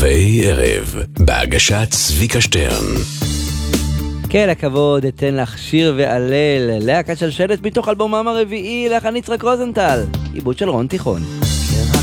ערבי ערב, בהגשת צביקה שטרן. כן, הכבוד, אתן לך שיר ועלל, להקת שלשלת מתוך אלבומם הרביעי, לחן יצחק רוזנטל, עיבוד של רון תיכון.